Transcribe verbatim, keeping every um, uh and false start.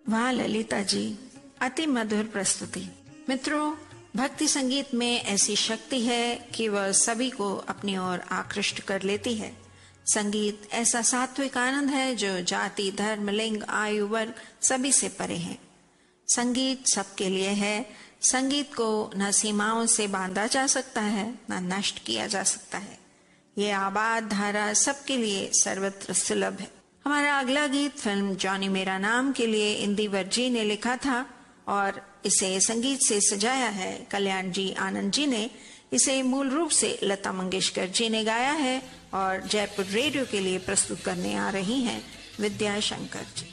वाह ललिता जी, अति मधुर प्रस्तुति। मित्रों, भक्ति संगीत में ऐसी शक्ति है कि वह सभी को अपनी ओर आकृष्ट कर लेती है। संगीत ऐसा सात्विक आनंद है जो जाति, धर्म, लिंग, आयु, वर्ग सभी से परे है। संगीत सबके लिए है। संगीत को न सीमाओं से बांधा जा सकता है, न नष्ट किया जा सकता है। ये आबाद धारा सबके लिए सर्वत्र सुलभ है। हमारा अगला गीत फिल्म जॉनी मेरा नाम के लिए इंदिवर जी ने लिखा था और इसे संगीत से सजाया है कल्याण जी आनंद जी ने। इसे मूल रूप से लता मंगेशकर जी ने गाया है और जयपुर रेडियो के लिए प्रस्तुत करने आ रही हैं विद्या शंकर जी।